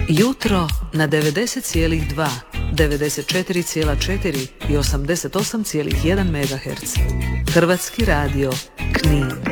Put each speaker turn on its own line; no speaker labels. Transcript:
Jutro na 90,2, 94,4 i 88,1 MHz. Hrvatski radio Knin.